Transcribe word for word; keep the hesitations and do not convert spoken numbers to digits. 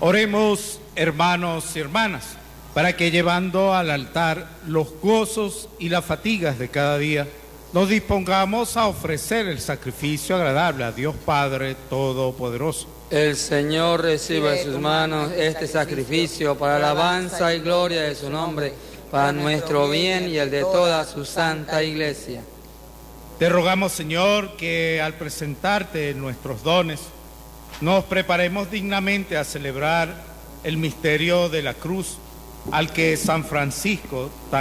Oremos, hermanos y hermanas, para que llevando al altar los gozos y las fatigas de cada día, nos dispongamos a ofrecer el sacrificio agradable a Dios Padre Todopoderoso. El Señor reciba en sus manos este sacrificio para alabanza y gloria de su nombre, para nuestro bien y el de toda su santa Iglesia. Te rogamos, Señor, que al presentarte nuestros dones, nos preparemos dignamente a celebrar el misterio de la cruz, al que San Francisco tan